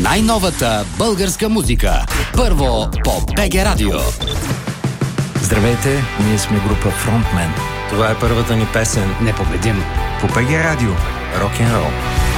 най-новата българска музика. Първо по БГ Радио. Здравейте, ние сме група Frontman. Това е първата ни песен Непобедим. По БГ Радио. Рок-н-рол.